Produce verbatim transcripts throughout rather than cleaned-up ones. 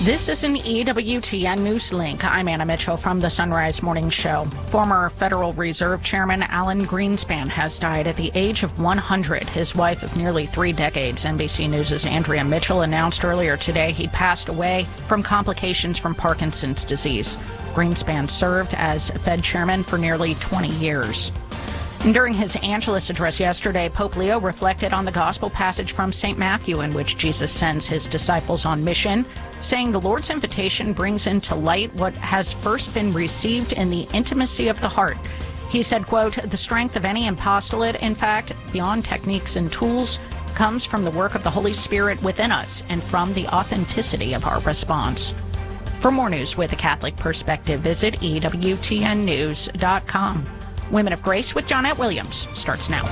This is an E W T N News Link. I'm Anna Mitchell from the Sunrise Morning Show. Former Federal Reserve Chairman Alan Greenspan has died at the age of one hundred. His wife of nearly three decades, N B C News' Andrea Mitchell, announced earlier today he'd passed away from complications from Parkinson's disease. Greenspan served as Fed chairman for nearly twenty years. And during his Angelus address yesterday, Pope Leo reflected on the gospel passage from Saint Matthew in which Jesus sends his disciples on mission, saying the Lord's invitation brings into light what has first been received in the intimacy of the heart. He said, quote, "The strength of any apostolate, in fact, beyond techniques and tools, comes from the work of the Holy Spirit within us and from the authenticity of our response." For more news with a Catholic perspective, visit E W T N news dot com. Women of Grace with Johnnette Williams starts now.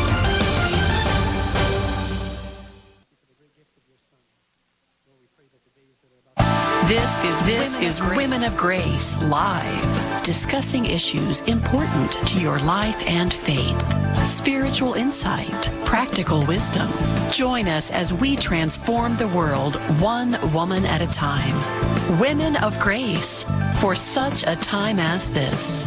This is this is Women of Grace Live, discussing issues important to your life and faith, spiritual insight, practical wisdom. Join us as we transform the world one woman at a time. Women of Grace, for such a time as this.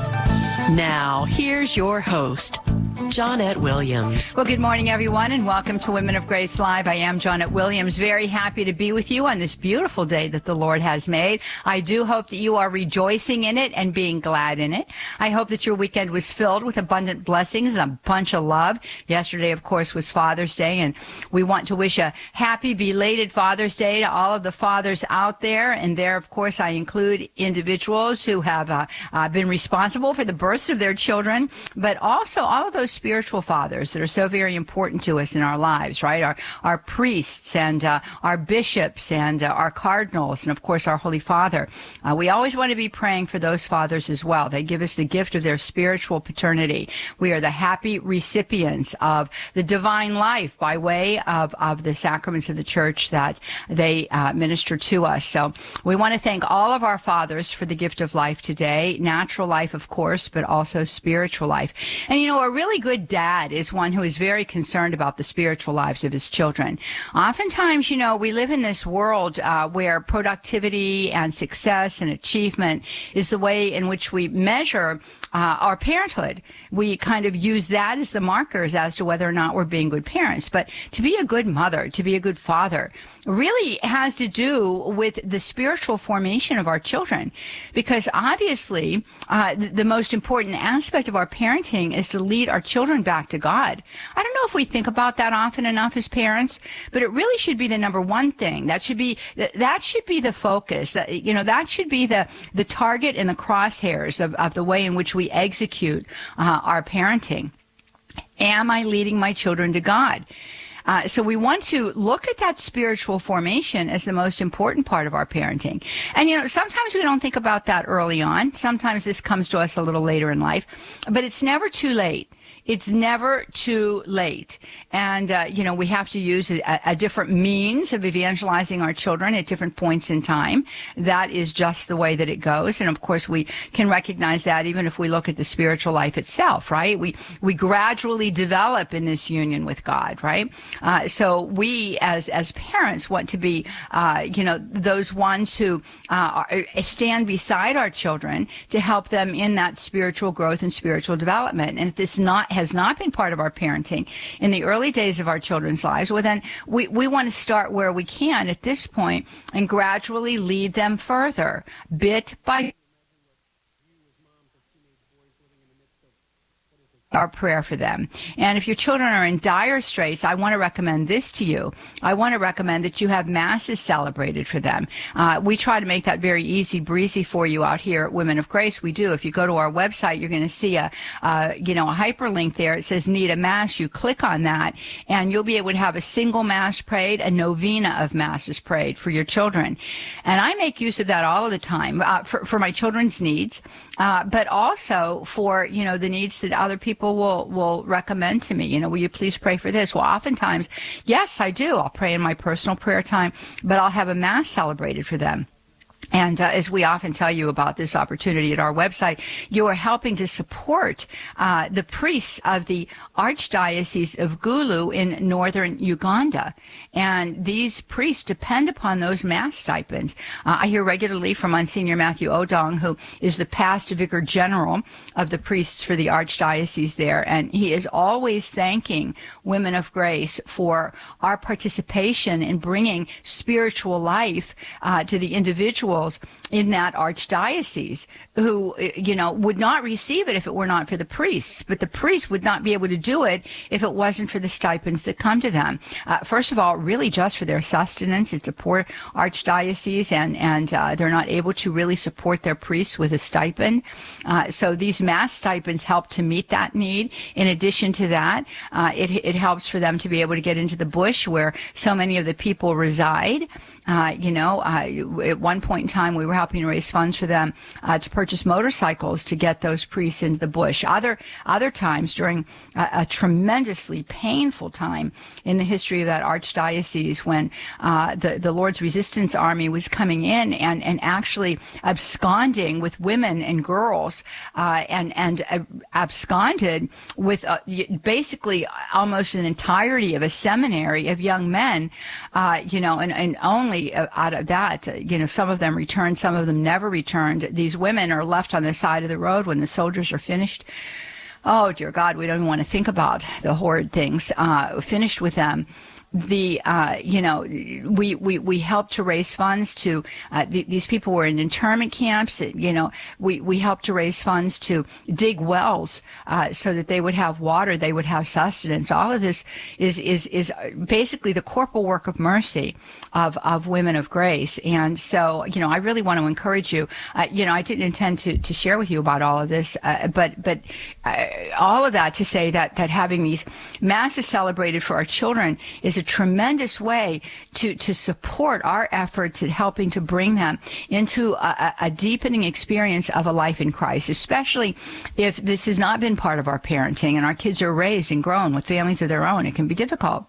Now, here's your host, Johnnette Williams. Well, good morning, everyone, and welcome to Women of Grace Live. I am Johnnette Williams, very happy to be with you on this beautiful day that the Lord has made. I do hope that you are rejoicing in it and being glad in it. I hope that your weekend was filled with abundant blessings and a bunch of love. Yesterday, of course, was Father's Day, and we want to wish a happy, belated Father's Day to all of the fathers out there. And there, of course, I include individuals who have uh, uh, been responsible for the births of their children, but also all of those spiritual fathers that are so very important to us in our lives, right? Our our priests and uh, our bishops and uh, our cardinals and, of course, our Holy Father. Uh, we always want to be praying for those fathers as well. They give us the gift of their spiritual paternity. We are the happy recipients of the divine life by way of, of the sacraments of the church that they uh, minister to us. So we want to thank all of our fathers for the gift of life today, natural life, of course, but also spiritual life. And, you know, a really good dad is one who is very concerned about the spiritual lives of his children. Oftentimes, you know, we live in this world uh, where productivity and success and achievement is the way in which we measure uh, our parenthood. We kind of use that as the markers as to whether or not we're being good parents. But to be a good mother, to be a good father, really has to do with the spiritual formation of our children. Because obviously, uh, the, the most important aspect of our parenting is to lead our children back to God. I don't know if we think about that often enough as parents, but it really should be the number one thing. That should be that should be the focus. That, you know, that should be the the target and the crosshairs of, of the way in which we execute uh, our parenting. Am I leading my children to God? Uh, so we want to look at that spiritual formation as the most important part of our parenting. And, you know, sometimes we don't think about that early on. Sometimes this comes to us a little later in life, but it's never too late. It's never too late. And, uh, you know, we have to use a, a different means of evangelizing our children at different points in time. That is just the way that it goes. And, of course, we can recognize that even if we look at the spiritual life itself, right? We we gradually develop in this union with God, right? Uh, so we, as as parents, want to be, uh, you know, those ones who uh, are, stand beside our children to help them in that spiritual growth and spiritual development. And if this not has not been part of our parenting in the early days of our children's lives, well, then we, we want to start where we can at this point and gradually lead them further, bit by our prayer for them. And if your children are in dire straits, I want to recommend this to you. I want to recommend that you have masses celebrated for them. Uh, we try to make that very easy breezy for you out here at Women of Grace. We do. If you go to our website, you're going to see a, uh, you know, a hyperlink there. It says Need a Mass. You click on that, and you'll be able to have a single Mass prayed, a novena of Masses prayed for your children. And I make use of that all of the time uh, for, for my children's needs, uh, but also for, you know, the needs that other people will will recommend to me. You know, will you please pray for this? Well, oftentimes, yes, I do. I'll pray in my personal prayer time, but I'll have a Mass celebrated for them. And uh, as we often tell you about this opportunity at our website, you are helping to support uh, the priests of the Archdiocese of Gulu in northern Uganda. And these priests depend upon those mass stipends. Uh, I hear regularly from Monsignor Matthew Odong, who is the past Vicar General of the priests for the Archdiocese there. And he is always thanking Women of Grace for our participation in bringing spiritual life uh, to the individuals in that archdiocese who, you know, would not receive it if it were not for the priests. But the priests would not be able to do it if it wasn't for the stipends that come to them. Uh, first of all, really just for their sustenance. It's a poor archdiocese, and, and uh, they're not able to really support their priests with a stipend. Uh, so these mass stipends help to meet that need. In addition to that, uh, it, it helps for them to be able to get into the bush where so many of the people reside. Uh, you know, uh, at one point in time, we were helping to raise funds for them uh, to purchase motorcycles to get those priests into the bush. Other other times, during a, a tremendously painful time in the history of that archdiocese, when uh, the the Lord's Resistance Army was coming in and and actually absconding with women and girls, uh, and and uh, absconded with uh, basically almost an entirety of a seminary of young men, uh, you know, and and only out of that, you know, some of them returned, some of them never returned. These women are left on the side of the road when the soldiers are finished. Oh, dear God, we don't even want to think about the horrid things uh, finished with them. The, uh, you know, we, we, we helped to raise funds to, uh, th- these people were in internment camps. You know, we, we helped to raise funds to dig wells, uh, so that they would have water, they would have sustenance. All of this is, is, is basically the corporal work of mercy of, of Women of Grace. And so, you know, I really want to encourage you. Uh, you know, I didn't intend to, to share with you about all of this, uh, but, but, uh, all of that to say that, that having these masses celebrated for our children is a tremendous way to, to support our efforts at helping to bring them into a, a deepening experience of a life in Christ, especially if this has not been part of our parenting and our kids are raised and grown with families of their own. It can be difficult.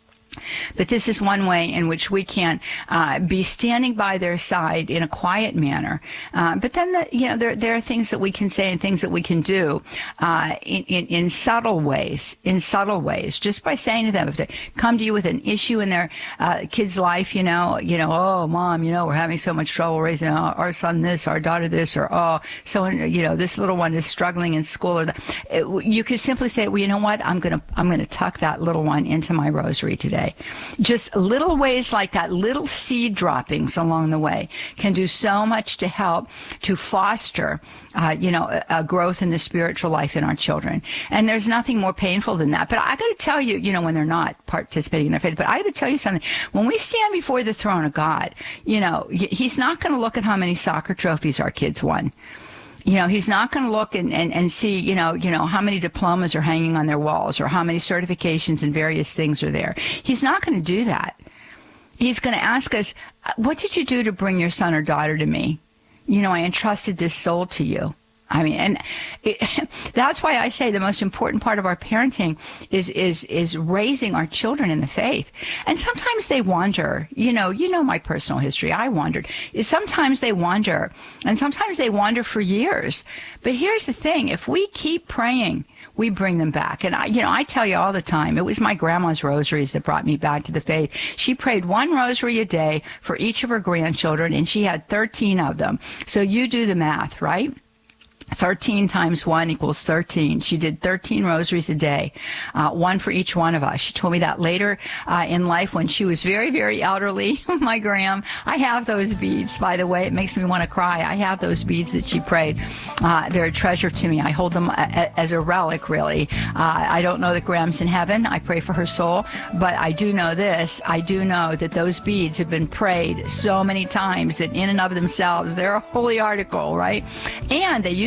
But this is one way in which we can uh, be standing by their side in a quiet manner. Uh, but then, the, you know, there there are things that we can say and things that we can do uh, in, in in subtle ways. In subtle ways, just by saying to them, if they come to you with an issue in their uh, kid's life, you know, you know, oh, mom, you know, we're having so much trouble raising our, our son this, our daughter this, or oh, so you know, this little one is struggling in school, or the, you could simply say, well, you know what, I'm gonna I'm gonna tuck that little one into my rosary today. Just little ways like that, little seed droppings along the way can do so much to help to foster, uh, you know, a, a growth in the spiritual life in our children. And there's nothing more painful than that. But I got to tell you, you know, when they're not participating in their faith, but I got to tell you something. When we stand before the throne of God, you know, he's not going to look at how many soccer trophies our kids won. You know, he's not going to look and, and, and see, you know, you know, how many diplomas are hanging on their walls or how many certifications and various things are there. He's not going to do that. He's going to ask us, what did you do to bring your son or daughter to me? You know, I entrusted this soul to you. I mean, and it, that's why I say the most important part of our parenting is is is raising our children in the faith. And sometimes they wander. You know, you know my personal history. I wandered. Sometimes they wander, and sometimes they wander for years. But here's the thing: if we keep praying, we bring them back. And I, you know, I tell you all the time, it was my grandma's rosaries that brought me back to the faith. She prayed one rosary a day for each of her grandchildren, and she had thirteen of them. So you do the math, right? thirteen times one equals thirteen. She did thirteen rosaries a day, uh, one for each one of us. She told me that later uh, in life when she was very, very elderly. My gram, I have those beads, by the way. It makes me want to cry. I have those beads that she prayed. Uh, they're a treasure to me. I hold them a- as a relic, really. Uh, I don't know that Gram's in heaven. I pray for her soul. But I do know this. I do know that those beads have been prayed so many times that in and of themselves, they're a holy article, right? And they used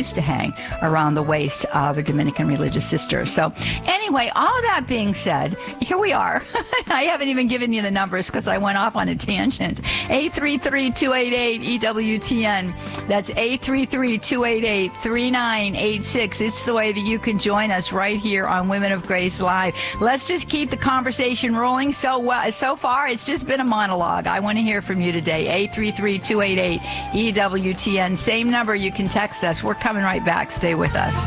used to hang around the waist of a Dominican religious sister. So anyway, all that being said, here we are. I haven't even given you the numbers because I went off on a tangent. eight three three, two eight eight, E W T N. That's eight three three, two eight eight, three nine eight six. It's the way that you can join us right here on Women of Grace Live. Let's just keep the conversation rolling. So well, so far, it's just been a monologue. I want to hear from you today. eight three three, two eight eight, E W T N. Same number. You can text us. We're coming right back. Stay with us.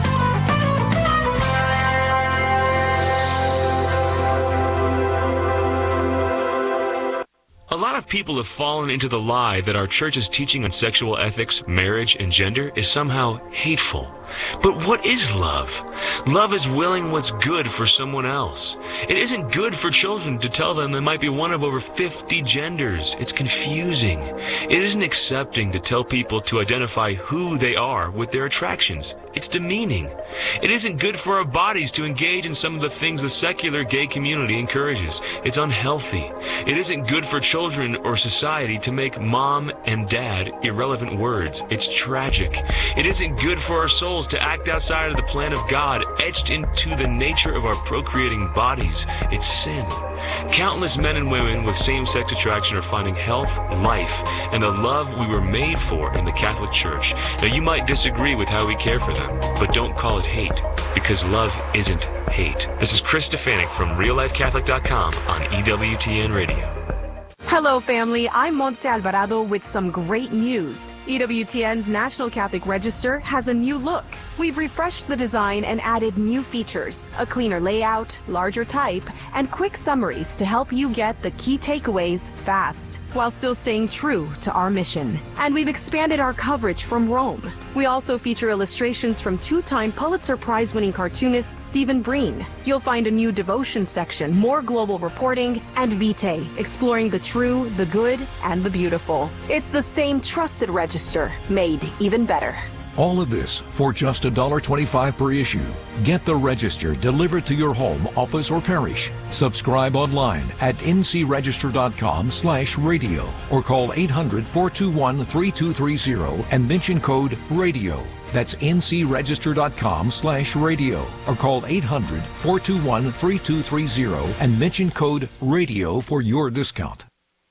A lot of people have fallen into the lie that our church's teaching on sexual ethics, marriage, and gender is somehow hateful. But what is love? Love is willing what's good for someone else. It isn't good for children to tell them they might be one of over fifty genders. It's confusing. It isn't accepting to tell people to identify who they are with their attractions. It's demeaning. It isn't good for our bodies to engage in some of the things the secular gay community encourages. It's unhealthy. It isn't good for children or society to make mom and dad irrelevant words. It's tragic. It isn't good for our souls to act outside of the plan of God, etched into the nature of our procreating bodies. It's sin. Countless men and women with same-sex attraction are finding health, life, and the love we were made for in the Catholic Church. Now, you might disagree with how we care for them, but don't call it hate, because love isn't hate. This is Chris Stefanik from real life catholic dot com on E W T N Radio. Hello, family. I'm Montse Alvarado with some great news. E W T N's National Catholic Register has a new look. We've refreshed the design and added new features, a cleaner layout, larger type, and quick summaries to help you get the key takeaways fast, while still staying true to our mission. And we've expanded our coverage from Rome. We also feature illustrations from two-time Pulitzer Prize-winning cartoonist Stephen Breen. You'll find a new devotion section, more global reporting, and Vitae, exploring the true, the good, and the beautiful. It's the same trusted register, made even better. All of this for just one dollar twenty-five per issue. Get the Register delivered to your home, office, or parish. Subscribe online at n c register dot com slash radio or call eight hundred, four two one, three two three zero and mention code RADIO. That's n c register dot com slash radio or call eight hundred, four two one, three two three zero and mention code RADIO for your discount.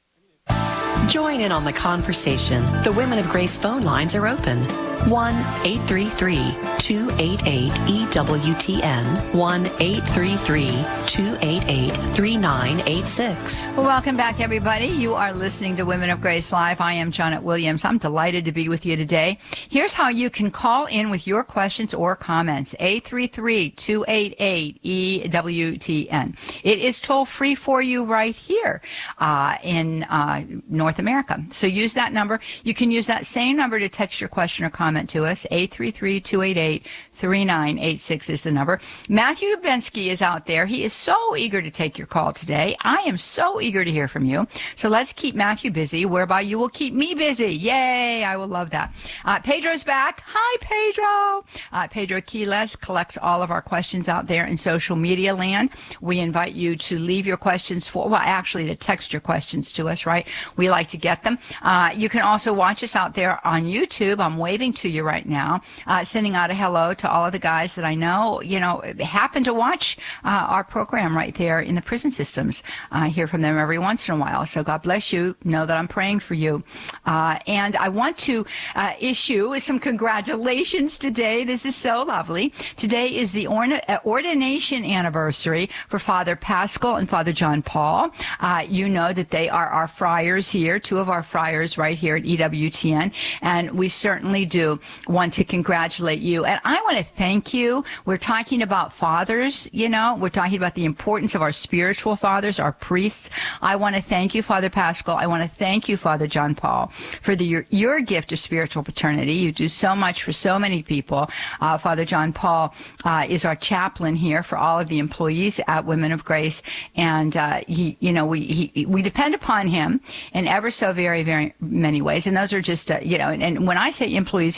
Join in on the conversation. The Women of Grace phone lines are open. one eight three three, two eight eight, E W T N. one eight three three, two eight eight, three nine eight six. Well, welcome back, everybody. You are listening to Women of Grace Live. I am Janet Williams. I'm delighted to be with you today. Here's how you can call in with your questions or comments. eight three three, two eight eight, E W T N. It is toll free for you right here uh, in uh, North America. So use that number. You can use that same number to text your question or comment to us. eight three three, two eight eight, three nine eight six is the number. Matthew Bensky is out there. He is so eager to take your call today. I am so eager to hear from you. So let's keep Matthew busy, whereby you will keep me busy. Yay! I will love that. Uh, Pedro's back. Hi, Pedro. Uh, Pedro Quiles collects all of our questions out there in social media land. We invite you to leave your questions for, well, actually to text your questions to us, right? We like to get them. Uh, you can also watch us out there on YouTube. I'm waving to you right now, uh, sending out a hello to all of the guys that I know, you know, happen to watch uh, our program right there in the prison systems. I hear from them every once in a while. So God bless you. Know that I'm praying for you. Uh, and I want to uh, issue some congratulations today. This is so lovely. Today is the orna- uh, ordination anniversary for Father Pascal and Father John Paul. Uh, you know that they are our friars here, two of our friars right here at E W T N. And we certainly do want to congratulate you. And I want to thank you. We're talking about fathers, you know, we're talking about the importance of our spiritual fathers, our priests. I want to thank you, Father Pascal. I want to thank you, Father John Paul, for the, your, your gift of spiritual paternity. You do so much for so many people. Uh, Father John Paul uh, is our chaplain here for all of the employees at Women of Grace. And uh, he, you know, we, he, we depend upon him in ever so very, very many ways. And those are just, uh, you know, and, and when I say employees,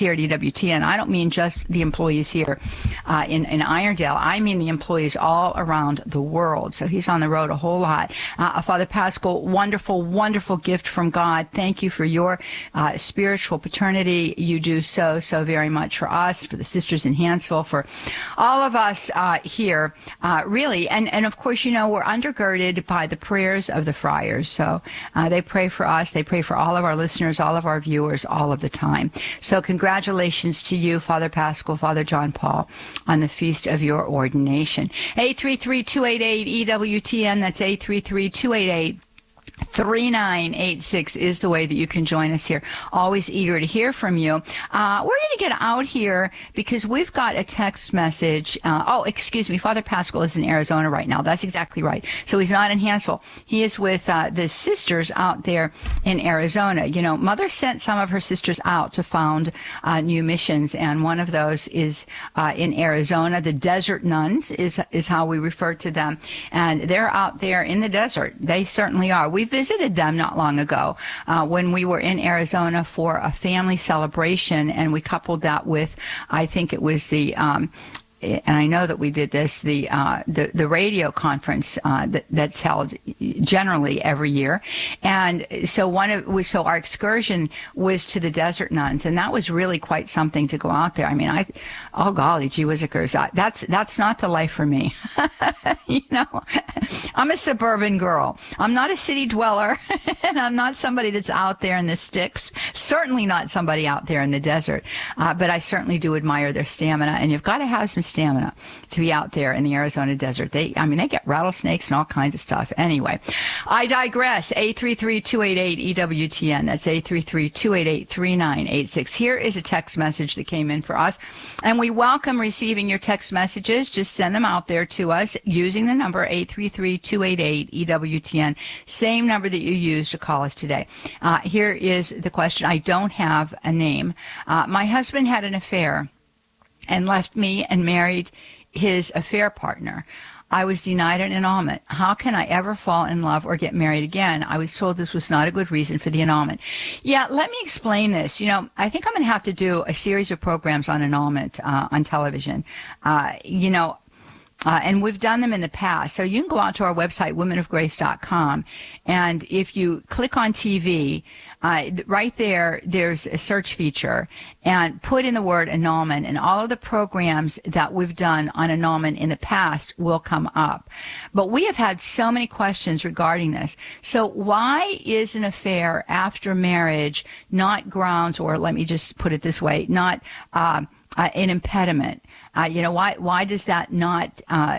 here at E W T N. I don't mean just the employees here uh, in, in Irondale. I mean the employees all around the world. So he's on the road a whole lot. Uh, Father Paschal, wonderful, wonderful gift from God. Thank you for your uh, spiritual paternity. You do so, so very much for us, for the sisters in Hansville, for all of us uh, here, uh, really. And, and of course, you know, we're undergirded by the prayers of the friars. So uh, they pray for us. They pray for all of our listeners, all of our viewers, all of the time. So congratulations to you, Father Paschal, Father John Paul, on the feast of your ordination. eight three three, two eight eight, E W T N. That's eight three three, two eight eight, three nine eight six is the way that you can join us here. Always eager to hear from you. Uh, we're going to get out here because we've got a text message. Uh, oh, excuse me. Father Paschal is in Arizona right now. That's exactly right. So he's not in Hansville. He is with uh, the sisters out there in Arizona. You know, Mother sent some of her sisters out to found uh, new missions, and one of those is uh, in Arizona. The Desert Nuns is is how we refer to them, and they're out there in the desert. They certainly are. We visited them not long ago uh, when we were in Arizona for a family celebration, and we coupled that with, I think it was the um, and I know that we did this, the uh, the, the radio conference uh, that, that's held generally every year. And so one of was so our excursion was to the Desert Nuns, and that was really quite something to go out there. I mean, I, oh golly, gee whizzikers, that's that's not the life for me. You know, I'm a suburban girl. I'm not a city dweller, and I'm not somebody that's out there in the sticks. Certainly not somebody out there in the desert. Uh, but I certainly do admire their stamina, and you've got to have some stamina to be out there in the Arizona desert. They, I mean, they get rattlesnakes and all kinds of stuff. Anyway, I digress. eight three three, two eight eight, E W T N. That's eight three three, two eight eight, three nine eight six. Here is a text message that came in for us, and we welcome receiving your text messages. Just send them out there to us using the number eight three three, two eight eight, E W T N, same number that you used to call us today. Uh, here is the question. I don't have a name. Uh, my husband had an affair and left me and married his affair partner. I was denied an annulment. How can I ever fall in love or get married again? I was told this was not a good reason for the annulment. Yeah, let me explain this. You know, I think I'm going to have to do a series of programs on annulment uh, on television. Uh, you know, Uh, and we've done them in the past. So you can go out to our website, women of grace dot com, and if you click on T V, uh, right there, there's a search feature, and put in the word annulment, and all of the programs that we've done on annulment in the past will come up. But we have had so many questions regarding this. So why is an affair after marriage not grounds, or let me just put it this way, not uh, uh, an impediment? Uh, you know, why why does that not uh,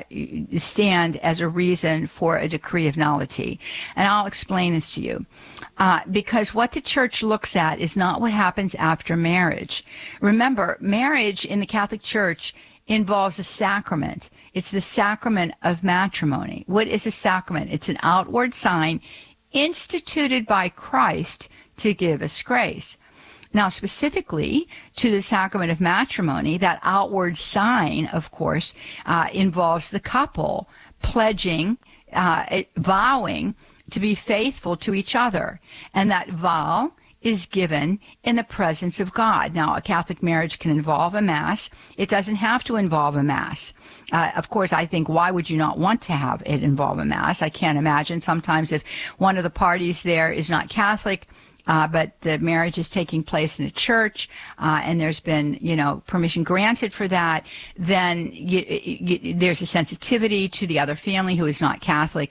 stand as a reason for a decree of nullity? And I'll explain this to you. Uh, because what the church looks at is not what happens after marriage. Remember, marriage in the Catholic Church involves a sacrament. It's the sacrament of matrimony. What is a sacrament? It's an outward sign instituted by Christ to give us grace. Now, specifically to the sacrament of matrimony, that outward sign, of course, uh, involves the couple pledging, uh, vowing to be faithful to each other. And that vow is given in the presence of God. Now, a Catholic marriage can involve a Mass. It doesn't have to involve a Mass. Uh, of course, I think, why would you not want to have it involve a Mass? I can't imagine. Sometimes if one of the parties there is not Catholic, Uh, but the marriage is taking place in a church, uh, and there's been, you know, permission granted for that, then you, you, there's a sensitivity to the other family who is not Catholic.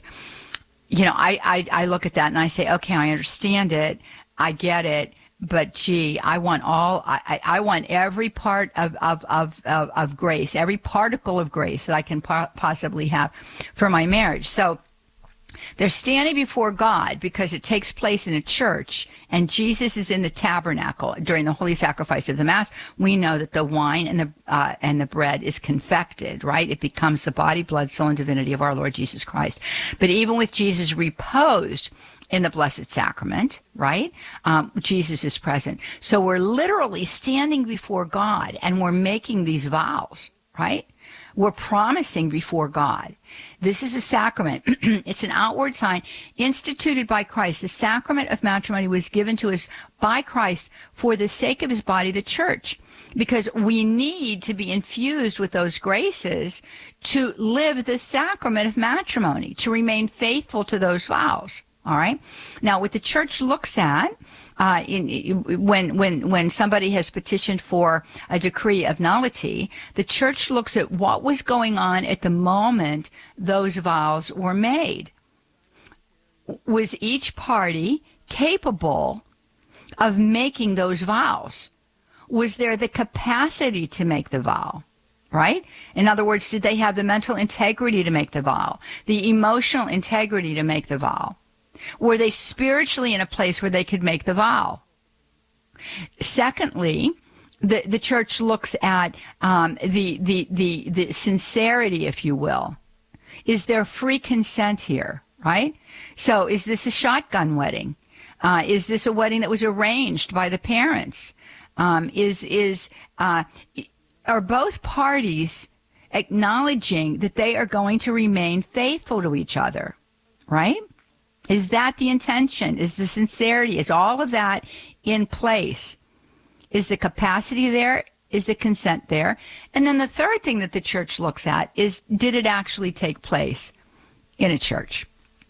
You know, I, I, I look at that and I say, okay, I understand it, I get it, but gee, I want all, I, I want every part of, of, of, of, of grace, every particle of grace that I can po- possibly have for my marriage. So they're standing before God because it takes place in a church, and Jesus is in the tabernacle during the holy sacrifice of the Mass. We know that the wine and the uh, and the bread is confected, right? It becomes the body, blood, soul, and divinity of our Lord Jesus Christ. But even with Jesus reposed in the Blessed Sacrament, right? Um, Jesus is present. So we're literally standing before God, and we're making these vows, right? We're promising before God. This is a sacrament. It's an outward sign instituted by Christ. The sacrament of matrimony was given to us by Christ for the sake of his body, the church, because we need to be infused with those graces to live the sacrament of matrimony, to remain faithful to those vows. All right. Now, what the church looks at uh, in, when when when somebody has petitioned for a decree of nullity, the church looks at what was going on at the moment those vows were made. Was each party capable of making those vows? Was there the capacity to make the vow? Right? In other words, did they have the mental integrity to make the vow, the emotional integrity to make the vow? Were they spiritually in a place where they could make the vow? Secondly, the, the church looks at um, the, the, the, the sincerity, if you will. Is there free consent here, right? So is this a shotgun wedding? Uh, is this a wedding that was arranged by the parents? Um, is, is, uh, are both parties acknowledging that they are going to remain faithful to each other, right? Is that the intention? Is the sincerity? Is all of that in place? Is the capacity there? Is the consent there? And then the third thing that the church looks at is, did it actually take place in a church?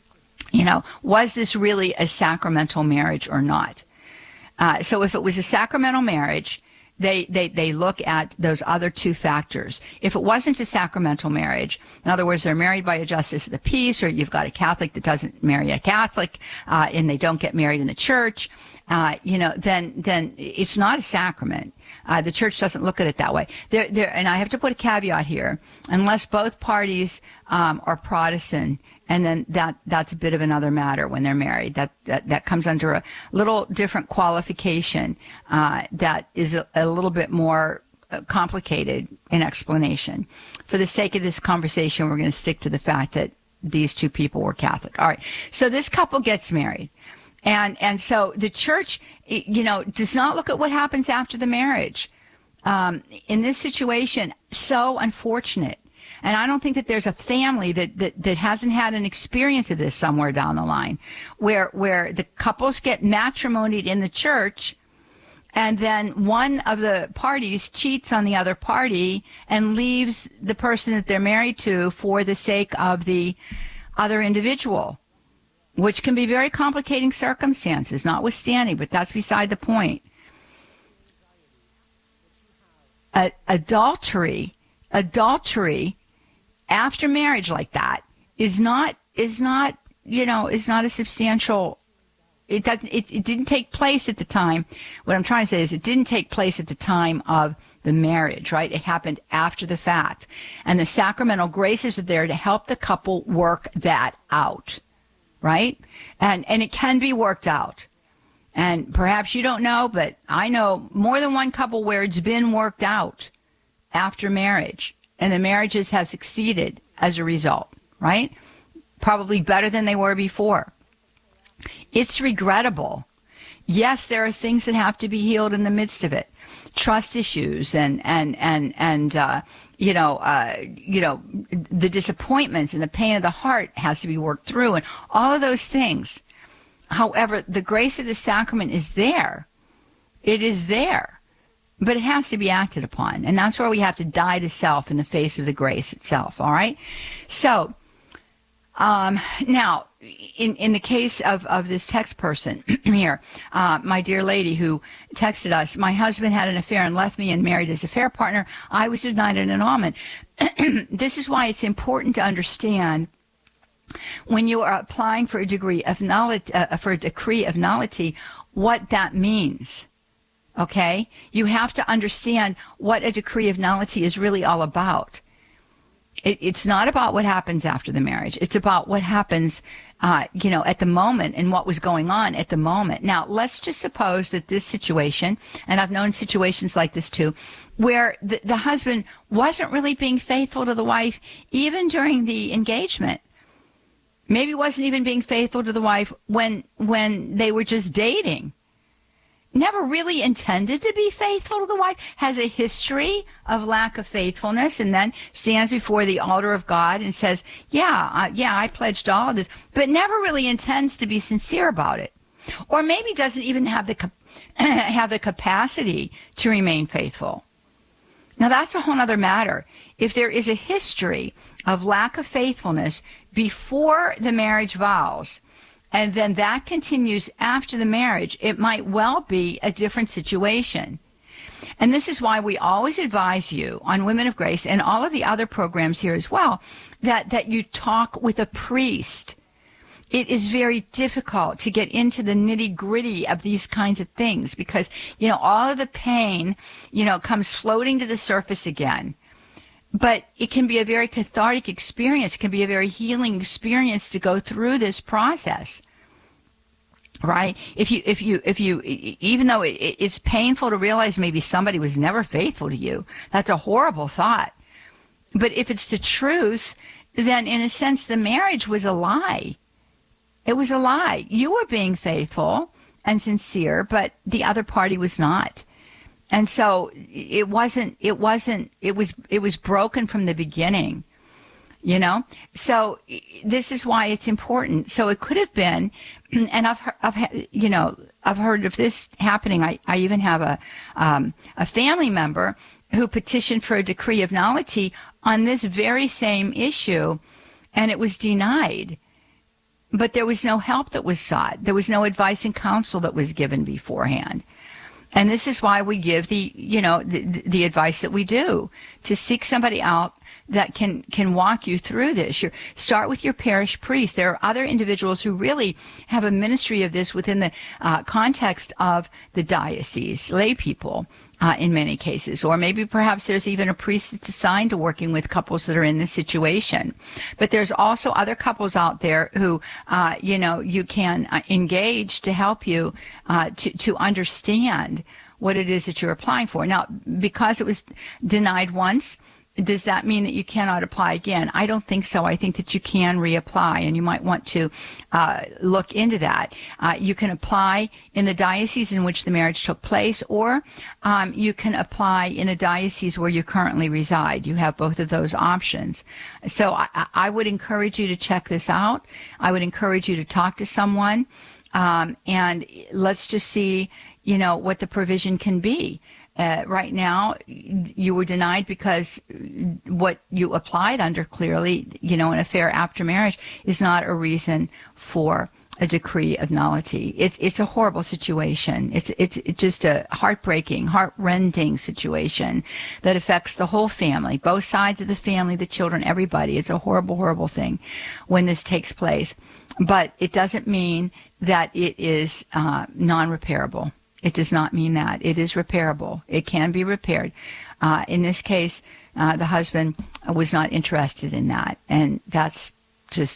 You know, was this really a sacramental marriage or not? Uh, so if it was a sacramental marriage, They, they they look at those other two factors. If it wasn't a sacramental marriage, in other words, they're married by a justice of the peace, or you've got a Catholic that doesn't marry a Catholic, uh, and they don't get married in the church, uh, you know, then then it's not a sacrament. Uh, the church doesn't look at it that way. There, there, and I have to put a caveat here: unless both parties um, are Protestant, and then that that's a bit of another matter when they're married. That that, that comes under a little different qualification uh, that is a, a little bit more complicated in explanation. For the sake of this conversation, we're going to stick to the fact that these two people were Catholic. All right. So this couple gets married. And and so the church, you know, does not look at what happens after the marriage. Um, in this situation, so unfortunate. And I don't think that there's a family that, that, that hasn't had an experience of this somewhere down the line, where where the couples get matrimonied in the church, and then one of the parties cheats on the other party and leaves the person that they're married to for the sake of the other individual, which can be very complicating circumstances, notwithstanding, but that's beside the point. A- adultery, adultery after marriage like that is not, is not, you know, is not a substantial, it doesn't, it, it didn't take place at the time. What I'm trying to say is it didn't take place at the time of the marriage, right? It happened after the fact. And the sacramental graces are there to help the couple work that out. Right? And and it can be worked out. And perhaps you don't know, but I know more than one couple where it's been worked out after marriage, and the marriages have succeeded as a result, right? Probably better than they were before. It's regrettable. Yes, there are things that have to be healed in the midst of it. Trust issues and and and and uh you know, uh, you know, the disappointments and the pain of the heart has to be worked through, and all of those things. However, the grace of the sacrament is there. It is there, but it has to be acted upon, and that's where we have to die to self in the face of the grace itself. All right. So, um, now, in in the case of of this text person here, uh, my dear lady who texted us, my husband had an affair and left me and married his affair partner. I was denied an annulment. This is why it's important to understand when you are applying for a degree of nullity, uh, for a decree of nullity, what that means. Okay, you have to understand what a decree of nullity is really all about. It, it's not about what happens after the marriage. It's about what happens, uh, you know, at the moment and what was going on at the moment. Now, let's just suppose that this situation, and I've known situations like this too, where the, the husband wasn't really being faithful to the wife even during the engagement. Maybe wasn't even being faithful to the wife when when they were just dating. never really intended to be faithful to the wife, has a history of lack of faithfulness, and then stands before the altar of God and says, yeah, uh, yeah, I pledged all of this, but never really intends to be sincere about it. Or maybe doesn't even have the have the capacity to remain faithful. Now, that's a whole other matter. If there is a history of lack of faithfulness before the marriage vows, and then that continues after the marriage, it might well be a different situation. And this is why we always advise you on Women of Grace and all of the other programs here as well, that, that you talk with a priest. It is very difficult to get into the nitty-gritty of these kinds of things because, you know, all of the pain, you know, comes floating to the surface again. But it can be a very cathartic experience. It can be a very healing experience to go through this process, right? If you, if you, if you, even though it, it's painful to realize maybe somebody was never faithful to you, that's a horrible thought. But if it's the truth, then in a sense, the marriage was a lie. It was a lie. You were being faithful and sincere, but the other party was not. And so it wasn't, it wasn't, it was, it was broken from the beginning, you know? So this is why it's important. So it could have been, and I've, I've, you know, I've heard of this happening. I, I even have a, um, a family member who petitioned for a decree of nullity on this very same issue, and it was denied. But there was no help that was sought. There was no advice and counsel that was given beforehand. And this is why we give the, you know, the, the advice that we do, to seek somebody out that can, can walk you through this. You're, start with your parish priest. There are other individuals who really have a ministry of this within the uh, context of the diocese, lay people uh, in many cases. Or maybe perhaps there's even a priest that's assigned to working with couples that are in this situation. But there's also other couples out there who, uh, you know, you can uh, engage to help you uh, to, to understand what it is that you're applying for. Now, because it was denied once, does that mean that you cannot apply again? I don't think so. I think that you can reapply, and you might want to uh, look into that. Uh, you can apply in the diocese in which the marriage took place, or um, you can apply in a diocese where you currently reside. You have both of those options. So I, I would encourage you to check this out. I would encourage you to talk to someone, um, and let's just see, you know, what the provision can be. Uh, right now, you were denied because what you applied under clearly, you know, an affair after marriage is not a reason for a decree of nullity. It's it's a horrible situation. It's it's it's just a heartbreaking, heart-rending situation that affects the whole family, both sides of the family, the children, everybody. It's a horrible, horrible thing when this takes place. But it doesn't mean that it is uh, non-repairable. It does not mean that. It is repairable. It can be repaired. Uh, in this case, uh, the husband was not interested in that. And that's just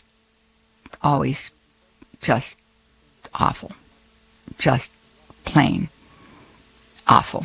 always just awful. Just plain awful.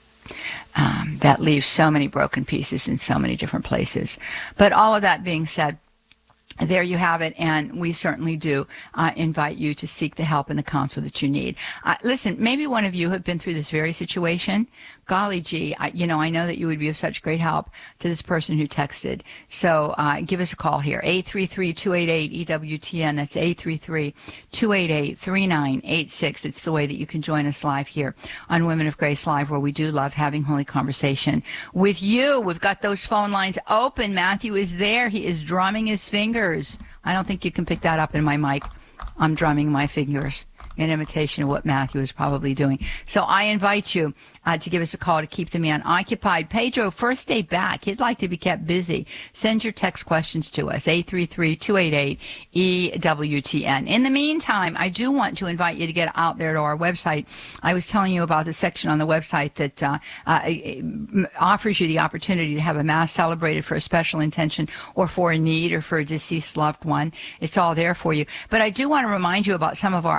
Um, that leaves so many broken pieces in so many different places. But all of that being said, there you have it, and we certainly do uh, invite you to seek the help and the counsel that you need. Uh, listen, maybe one of you have been through this very situation. Golly gee, I, you know, I know that you would be of such great help to this person who texted. So uh, give us a call here, eight three three, two eight eight, E W T N. That's eight three three, two eight eight, three nine eight six. It's the way that you can join us live here on Women of Grace Live, where we do love having holy conversation with you. We've got those phone lines open. Matthew is there. He is drumming his fingers. I don't think you can pick that up in my mic. I'm drumming my fingers in imitation of what Matthew is probably doing. So I invite you uh, to give us a call to keep the man occupied. Pedro, first day back. He'd like to be kept busy. Send your text questions to us, eight three three, two eight eight, E W T N. In the meantime, I do want to invite you to get out there to our website. I was telling you about the section on the website that uh, uh, offers you the opportunity to have a Mass celebrated for a special intention or for a need or for a deceased loved one. It's all there for you. But I do want to remind you about some of our upcoming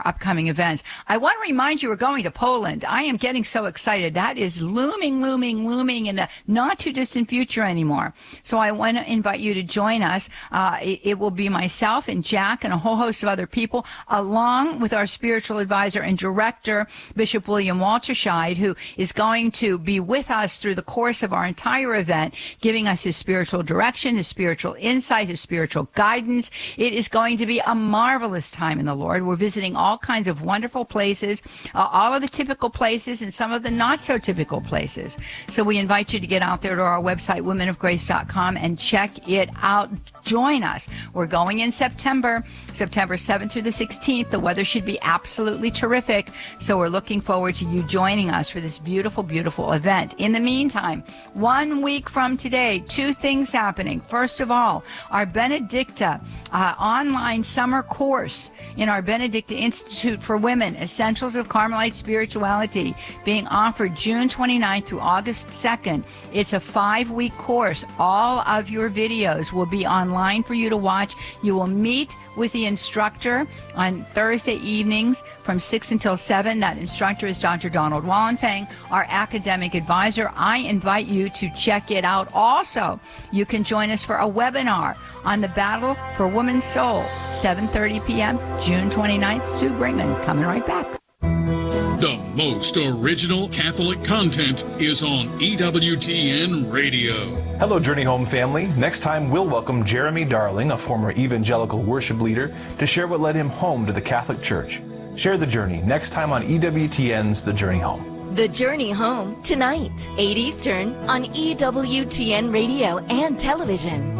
upcoming events. I want to remind you we're going to Poland. I am getting so excited. That is looming, looming, looming in the not too distant future anymore. So I want to invite you to join us. Uh, it, it will be myself and Jack and a whole host of other people, along with our spiritual advisor and director, Bishop William Walterscheid, who is going to be with us through the course of our entire event, giving us his spiritual direction, his spiritual insight, his spiritual guidance. It is going to be a marvelous time in the Lord. We're visiting all kinds of wonderful places, uh, all of the typical places and some of the not so typical places. So we invite you to get out there to our website, women of grace dot com, and check it out. Join us. We're going in September, September seventh through the sixteenth. The weather should be absolutely terrific. So we're looking forward to you joining us for this beautiful, beautiful event. In the meantime, one week from today, two things happening. First of all, our Benedicta uh, online summer course in our Benedicta Institute for Women, Essentials of Carmelite Spirituality, being offered June twenty-ninth through August second. It's a five-week course. All of your videos will be online for you to watch. You will meet with the instructor on Thursday evenings from six until seven. That instructor is Doctor Donald Wallenfang, our academic advisor. I invite you to check it out. Also, you can join us for a webinar on the battle for woman's soul, seven thirty p.m., June twenty-ninth. Sue Brinkman coming right back. The most original Catholic content is on E W T N Radio. Hello, Journey Home family. Next time, we'll welcome Jeremy Darling, a former evangelical worship leader, to share what led him home to the Catholic Church. Share the journey next time on E W T N's The Journey Home. The Journey Home, tonight, eight Eastern, on E W T N Radio and television.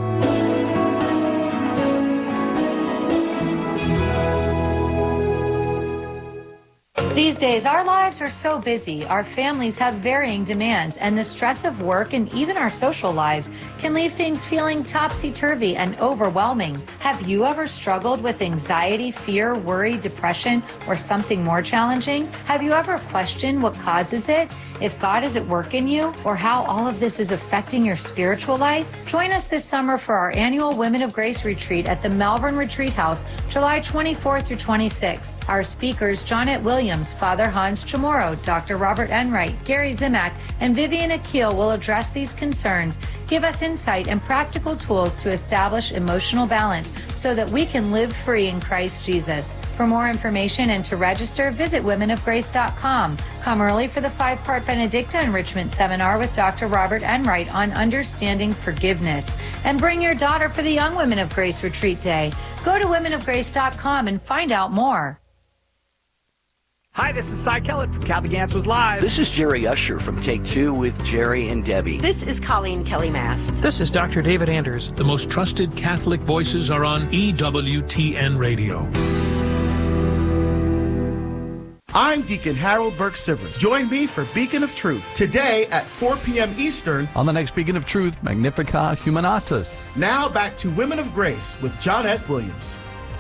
These days, our lives are so busy, our families have varying demands, and the stress of work and even our social lives can leave things feeling topsy-turvy and overwhelming. Have you ever struggled with anxiety, fear, worry, depression, or something more challenging? Have you ever questioned what causes it, if God is at work in you, or how all of this is affecting your spiritual life? Join us this summer for our annual Women of Grace retreat at the Malvern Retreat House, July twenty-fourth through twenty-sixth. Our speakers, Jonette Williams, Father Hans Chamorro, Doctor Robert Enright, Gary Zimak, and Vivian Akil will address these concerns, give us insight and practical tools to establish emotional balance so that we can live free in Christ Jesus. For more information and to register, visit women of grace dot com. Come early for the five-part Benedicta Enrichment Seminar with Doctor Robert Enright on understanding forgiveness. And bring your daughter for the Young Women of Grace Retreat Day. Go to women of grace dot com and find out more. Hi, this is Cy Kellett from Catholic Answers Live. This is Jerry Usher from Take Two with Jerry and Debbie. This is Colleen Kelly Mast. This is Doctor David Anders. The most trusted Catholic voices are on E W T N Radio. I'm Deacon Harold Burke Sivers. Join me for Beacon of Truth today at four p.m. Eastern. On the next Beacon of Truth, Magnificat Humanatus. Now back to Women of Grace with Jonette Williams.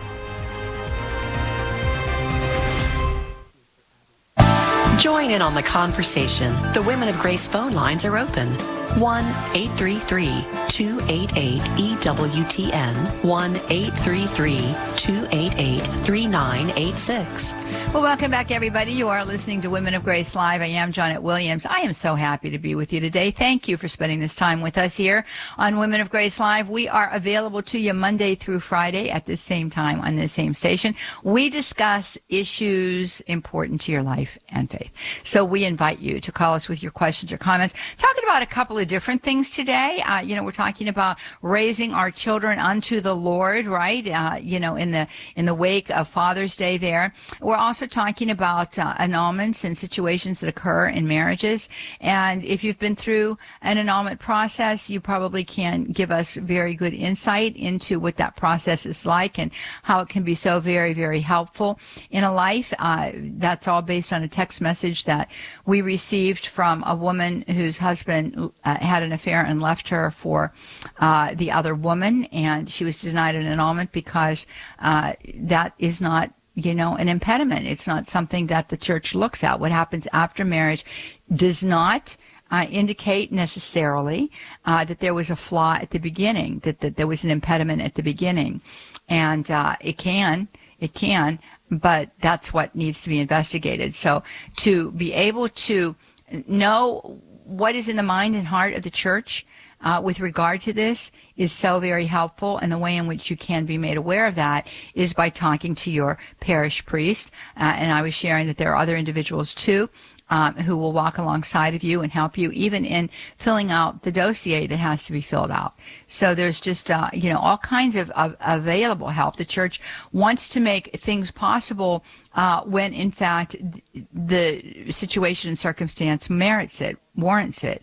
Join in on the conversation. The Women of Grace phone lines are open. one eight three three, two eight eight, E W T N. one eight three three, two eight eight, three nine eight six. Well, welcome back, everybody. You are listening to Women of Grace Live. I am Jonette Williams. I am so happy to be with you today. Thank you for spending this time with us here on Women of Grace Live. We are available to you Monday through Friday at the same time on this same station. We discuss issues important to your life and faith. So we invite you to call us with your questions or comments. Talking about a couple of different things today. Uh, you know, we're talking about raising our children unto the Lord, right? Uh, you know, in the in the wake of Father's Day there. We're also talking about uh, annulments and situations that occur in marriages. And if you've been through an annulment process, you probably can give us very good insight into what that process is like and how it can be so very, very helpful in a life. Uh, that's all based on a text message that we received from a woman whose husband uh, had an affair and left her for uh, the other woman, and she was denied an annulment because uh, that is not, you know, an impediment. It's not something that the church looks at. What happens after marriage does not uh, indicate necessarily uh, that there was a flaw at the beginning, that, that there was an impediment at the beginning. And uh, it can, it can, but that's what needs to be investigated. So to be able to know what is in the mind and heart of the church uh, with regard to this is so very helpful. And the way in which you can be made aware of that is by talking to your parish priest. Uh, and I was sharing that there are other individuals too Um, who will walk alongside of you and help you even in filling out the dossier that has to be filled out. So there's just, uh, you know, all kinds of, of available help. The church wants to make things possible uh, when, in fact, the situation and circumstance merits it, warrants it.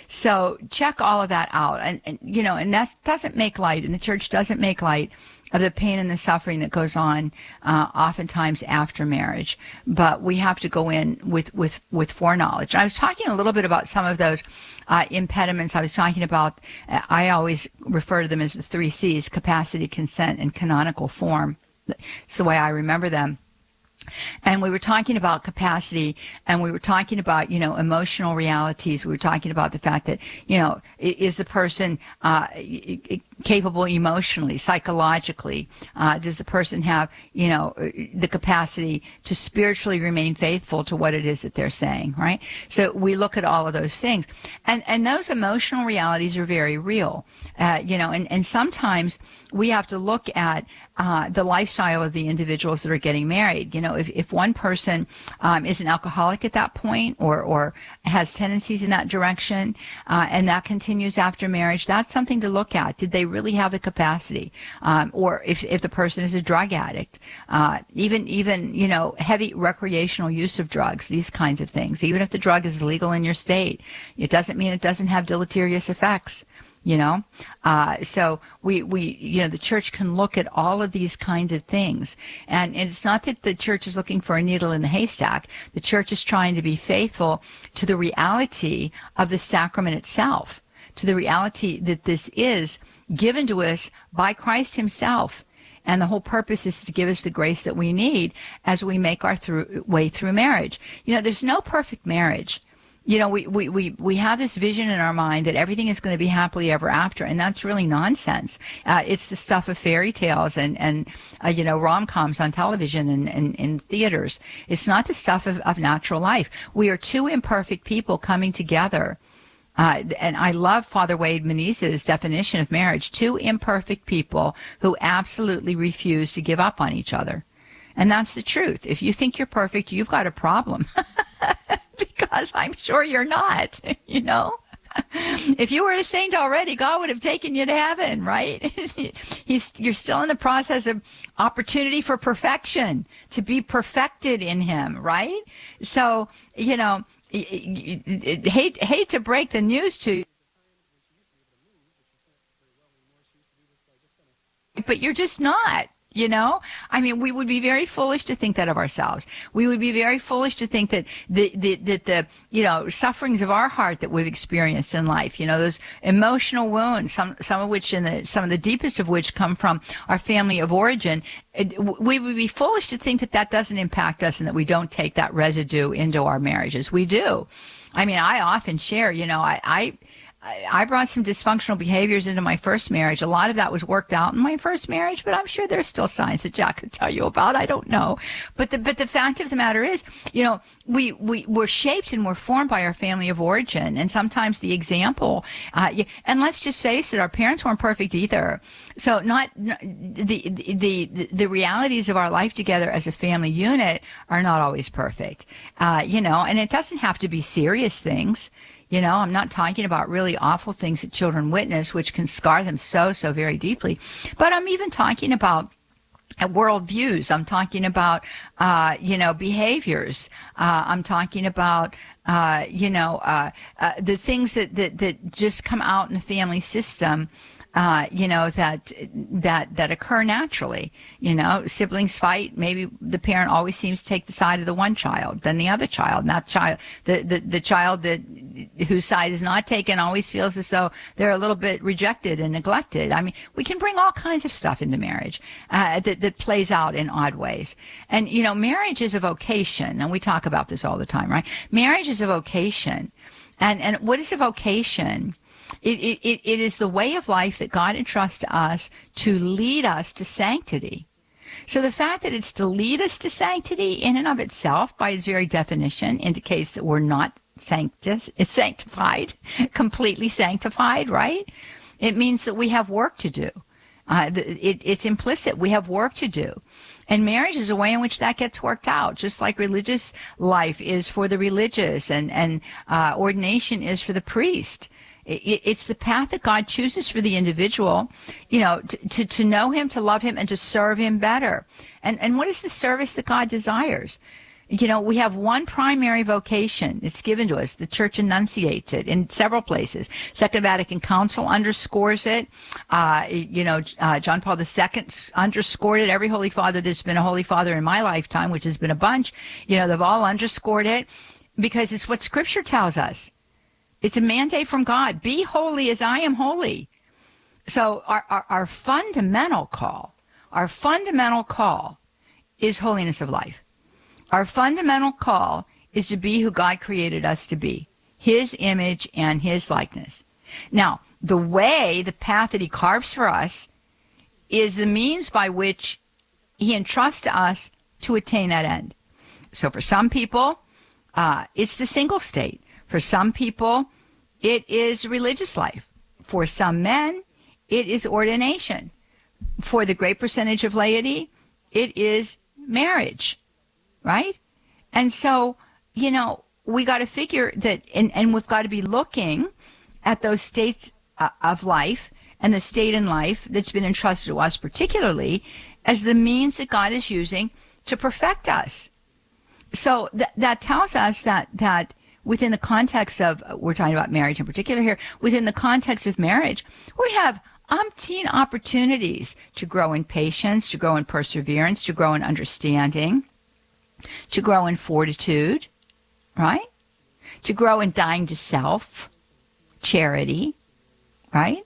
So check all of that out. And, and you know, and that doesn't make light, and the church doesn't make light of the pain and the suffering that goes on uh, oftentimes after marriage. But we have to go in with, with, with foreknowledge. And I was talking a little bit about some of those uh, impediments. I was talking about, uh, I always refer to them as the three C's: capacity, consent, and canonical form. It's the way I remember them. And we were talking about capacity, and we were talking about, you know, emotional realities. We were talking about the fact that, you know, is the person uh, capable emotionally, psychologically? Uh, does the person have, you know, the capacity to spiritually remain faithful to what it is that they're saying, right? So we look at all of those things. And, and those emotional realities are very real, uh, you know, and, and sometimes we have to look at uh, the lifestyle of the individuals that are getting married. You know, if, if one person um, is an alcoholic at that point, or, or has tendencies in that direction, uh, and that continues after marriage, that's something to look at. Did they really have the capacity? Um, or if, if the person is a drug addict, uh, even, even, you know, heavy recreational use of drugs, these kinds of things. Even if the drug is legal in your state, it doesn't mean it doesn't have deleterious effects. You know, uh, so we, we, you know, the church can look at all of these kinds of things. And, and it's not that the church is looking for a needle in the haystack. The church is trying to be faithful to the reality of the sacrament itself, to the reality that this is given to us by Christ himself. And the whole purpose is to give us the grace that we need as we make our through, way through marriage. You know, there's no perfect marriage. You know, we, we, we, we have this vision in our mind that everything is going to be happily ever after, and that's really nonsense. Uh, it's the stuff of fairy tales and, and uh, you know, rom-coms on television and, and in theaters. It's not the stuff of, of natural life. We are two imperfect people coming together. Uh, and I love Father Wade Menezes' definition of marriage: two imperfect people who absolutely refuse to give up on each other. And that's the truth. If you think you're perfect, you've got a problem. Because I'm sure you're not, you know. If you were a saint already, God would have taken you to heaven, right? He's, you're still in the process of opportunity for perfection, to be perfected in him, right? So, you know, hate, hate to break the news to you, but you're just not. You know, I mean, we would be very foolish to think that of ourselves. We would be very foolish to think that the, the, that the, you know, sufferings of our heart that we've experienced in life, you know, those emotional wounds, some, some of which, in the, some of the deepest of which come from our family of origin, it, we would be foolish to think that that doesn't impact us and that we don't take that residue into our marriages. We do. I mean, I often share, you know, I, I, I brought some dysfunctional behaviors into my first marriage. A lot of that was worked out in my first marriage, but I'm sure there's still signs that Jack could tell you about. I don't know. But the, but the fact of the matter is, you know, we, we, we're shaped and we're formed by our family of origin. And sometimes the example, uh, and let's just face it, our parents weren't perfect either. So not, the, the, the, the realities of our life together as a family unit are not always perfect. Uh, you know, and it doesn't have to be serious things. You know, I'm not talking about really awful things that children witness, which can scar them so, so very deeply. But I'm even talking about worldviews. I'm talking about, uh, you know, behaviors. Uh, I'm talking about, uh, you know, uh, uh, the things that, that, that just come out in the family system. Uh, you know, that, that, that occur naturally. You know, siblings fight. Maybe the parent always seems to take the side of the one child, then the other child, and that child, the, the, the child that, whose side is not taken always feels as though they're a little bit rejected and neglected. I mean, we can bring all kinds of stuff into marriage, uh, that, that plays out in odd ways. And, you know, marriage is a vocation, and we talk about this all the time, right? Marriage is a vocation. And, and what is a vocation? It, it, it is the way of life that God entrusts to us to lead us to sanctity. So the fact that it's to lead us to sanctity in and of itself, by its very definition, indicates that we're not sanctus, it's sanctified, completely sanctified, right? It means that we have work to do. Uh, it, it's implicit. We have work to do. And marriage is a way in which that gets worked out, just like religious life is for the religious and, and uh, ordination is for the priest. It, it's the path that God chooses for the individual, you know, to, to, to know him, to love him, and to serve him better. And, and what is the service that God desires? You know, we have one primary vocation. It's given to us. The church enunciates it in several places. Second Vatican Council underscores it. Uh, you know, uh, John Paul the Second underscored it. Every Holy Father that's been a Holy Father in my lifetime, which has been a bunch, you know, they've all underscored it because it's what Scripture tells us. It's a mandate from God. Be holy as I am holy. So our, our, our fundamental call, our fundamental call is holiness of life. Our fundamental call is to be who God created us to be, his image and his likeness. Now, the way, the path that he carves for us is the means by which he entrusts to us to attain that end. So for some people, uh, it's the single state. For some people, it is religious life. For some men, it is ordination. For the great percentage of laity, it is marriage. Right? And so, you know, we got to figure that, and, and we've got to be looking at those states uh, of life and the state in life that's been entrusted to us particularly as the means that God is using to perfect us. So th- that tells us that, that within the context of, we're talking about marriage in particular here, within the context of marriage, we have umpteen opportunities to grow in patience, to grow in perseverance, to grow in understanding, to grow in fortitude, right? To grow in dying to self, charity, right?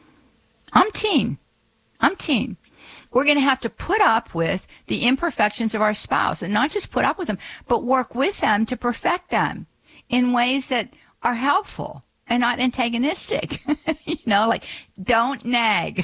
Umpteen, umpteen. We're going to have to put up with the imperfections of our spouse, and not just put up with them, but work with them to perfect them in ways that are helpful and not antagonistic. You know, like, don't nag.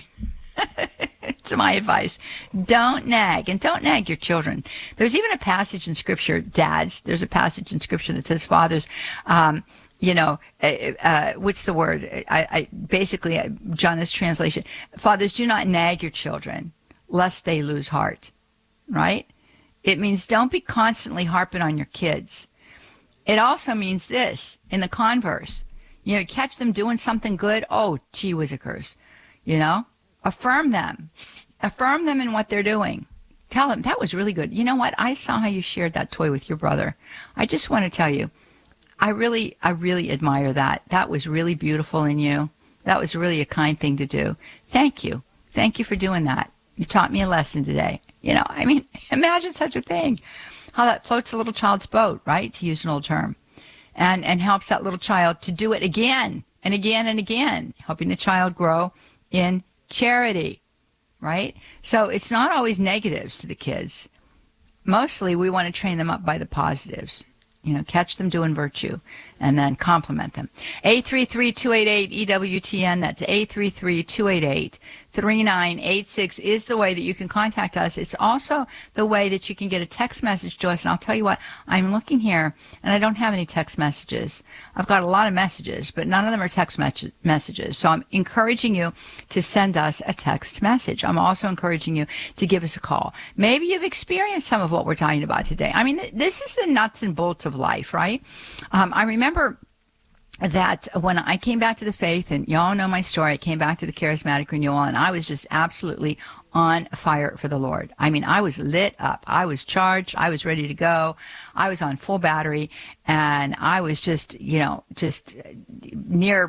It's my advice. Don't nag, and don't nag your children. There's even a passage in Scripture, dads, there's a passage in Scripture that says, fathers, um, you know, uh, uh, what's the word? I, I basically, uh, John's translation, fathers, do not nag your children, lest they lose heart, right? It means don't be constantly harping on your kids. It also means this, in the converse, you know, catch them doing something good, oh, gee whizzikers, you know? Affirm them. Affirm them in what they're doing. Tell them, that was really good. You know what? I saw how you shared that toy with your brother. I just want to tell you, I really, I really admire that. That was really beautiful in you. That was really a kind thing to do. Thank you. Thank you for doing that. You taught me a lesson today. You know, I mean, imagine such a thing. How that floats a little child's boat, right? To use an old term. And, and helps that little child to do it again and again and again, helping the child grow in charity, right? So it's not always negatives to the kids. Mostly we want to train them up by the positives. You know, catch them doing virtue and then compliment them. eight three three, two eight eight, E W T N. That's eight three three, two eight eight, three nine eight six is the way that you can contact us. It's also the way that you can get a text message to us. And I'll tell you what, I'm looking here and I don't have any text messages. I've got a lot of messages, but none of them are text me- messages. So I'm encouraging you to send us a text message. I'm also encouraging you to give us a call. Maybe you've experienced some of what we're talking about today. I mean, this is the nuts and bolts of life, right? Um, I remember that when I came back to the faith, and y'all know my story, I came back to the charismatic renewal, and I was just absolutely on fire for the Lord. I mean, I was lit up. I was charged. I was ready to go. I was on full battery, and I was just, you know, just near